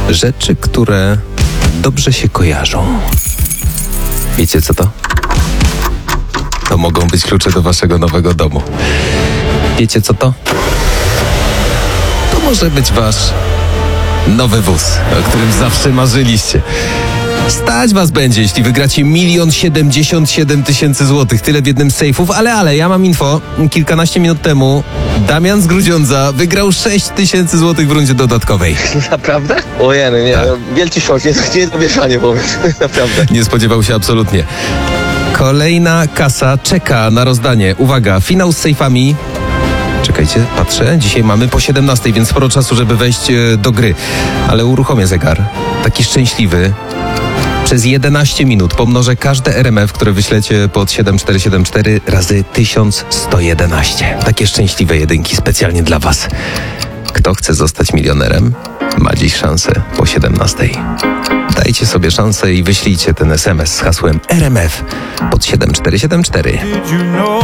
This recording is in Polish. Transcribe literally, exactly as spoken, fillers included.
Rzeczy, które dobrze się kojarzą. Wiecie co to? To mogą być klucze do waszego nowego domu. Wiecie co to? To może być wasz nowy wóz, o którym zawsze marzyliście. Stać was będzie, jeśli wygracie milion siedemdziesiąt siedem tysięcy złotych. Tyle w jednym z sejfów, ale, ale, ja mam info. Kilkanaście minut temu Damian z Grudziądza wygrał sześć tysięcy złotych w rundzie dodatkowej. Naprawdę? Ojej, nie, Tak. wielki szok, nie, nie jest to mieszanie, powiem, naprawdę. Nie spodziewał się absolutnie. Kolejna kasa czeka na rozdanie. Uwaga, finał z sejfami. Czekajcie, patrzę. Dzisiaj mamy po siedemnastej, więc sporo czasu, żeby wejść e, do gry. Ale uruchomię zegar. Taki szczęśliwy. Przez jedenaście minut pomnożę każde R M F, które wyślecie pod siedem cztery siedem cztery razy tysiąc sto jedenaście. Takie szczęśliwe jedynki specjalnie dla was. Kto chce zostać milionerem, ma dziś szansę po siedemnastej. Dajcie sobie szansę i wyślijcie ten S M S z hasłem R M F pod siedem cztery siedem cztery.